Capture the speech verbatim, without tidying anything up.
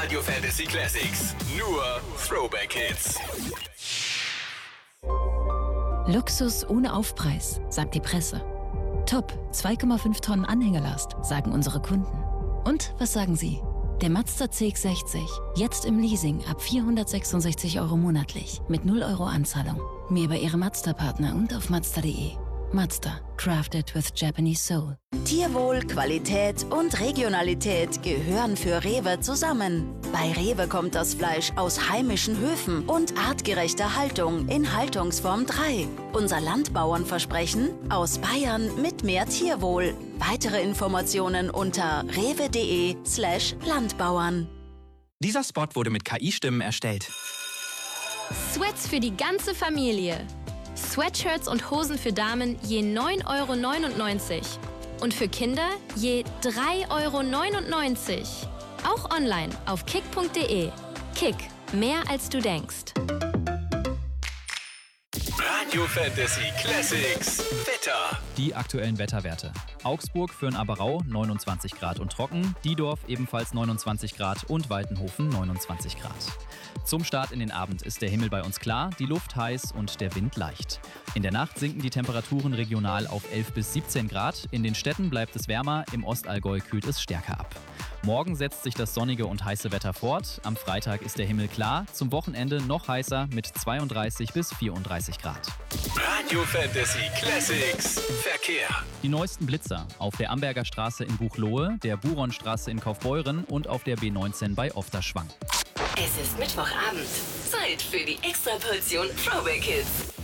Radio Fantasy Classics. Nur Throwback Hits. Luxus ohne Aufpreis, sagt die Presse. Top, zwei Komma fünf Tonnen Anhängerlast, sagen unsere Kunden. Und was sagen Sie? Der Mazda C X sechzig, jetzt im Leasing ab vierhundertsechsundsechzig Euro monatlich, mit null Euro Anzahlung. Mehr bei Ihrem Mazda-Partner und auf mazda punkt de. Mazda, crafted with Japanese soul. Tierwohl, Qualität und Regionalität gehören für Rewe zusammen. Bei Rewe kommt das Fleisch aus heimischen Höfen und artgerechter Haltung in Haltungsform drei. Unser Landbauernversprechen: aus Bayern mit mehr Tierwohl. Weitere Informationen unter rewe.de slash Landbauern. Dieser Spot wurde mit K I-Stimmen erstellt. Sweats für die ganze Familie. Sweatshirts und Hosen für Damen je neun Euro neunundneunzig und für Kinder je drei Euro neunundneunzig. Auch online auf kick punkt de. Kick, mehr als du denkst. Radio Fantasy Classics Wetter. Die aktuellen Wetterwerte. Augsburg für ein Aberau neunundzwanzig Grad und trocken, Diedorf ebenfalls neunundzwanzig Grad und Waltenhofen neunundzwanzig Grad. Zum Start in den Abend ist der Himmel bei uns klar, die Luft heiß und der Wind leicht. In der Nacht sinken die Temperaturen regional auf elf bis siebzehn Grad. In den Städten bleibt es wärmer, im Ostallgäu kühlt es stärker ab. Morgen setzt sich das sonnige und heiße Wetter fort. Am Freitag ist der Himmel klar, zum Wochenende noch heißer mit zweiunddreißig bis vierunddreißig Grad. Radio Fantasy Classics Verkehr. Die neuesten Blitzer auf der Amberger Straße in Buchloe, der Buronstraße in Kaufbeuren und auf der B neunzehn bei Ofterschwang. Es ist Mittwochabend. Zeit für die Extraportion Throwback Hits.